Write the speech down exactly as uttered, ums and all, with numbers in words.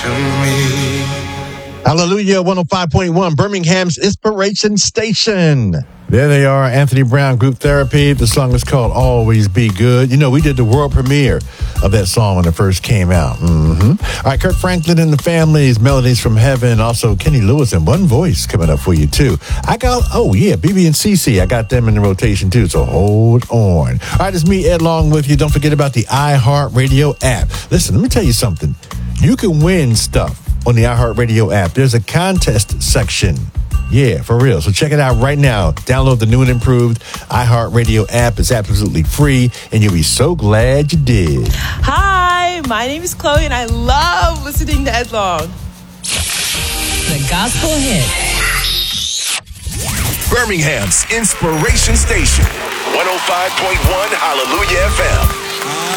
me. Hallelujah, one oh five point one, Birmingham's Inspiration Station. There they are, Anthony Brown Group Therapy. The song is called Always Be Good. You know, we did the world premiere of that song when it first came out. Mm-hmm. All right, Kirk Franklin and the Families, Melodies from Heaven. Also, Kenny Lewis and One Voice coming up for you, too. I got, oh, yeah, B B and C C. I got them in the rotation, too, so hold on. All right, it's me, Ed Long, with you. Don't forget about the iHeartRadio app. Listen, let me tell you something. You can win stuff on the iHeartRadio app. There's a contest section. Yeah, for real. So check it out right now. Download the new and improved iHeartRadio app. It's absolutely free, and you'll be so glad you did. Hi, my name is Chloe, and I love listening to Ed Long. The Gospel Hit. Birmingham's Inspiration Station. one oh five point one Hallelujah F M.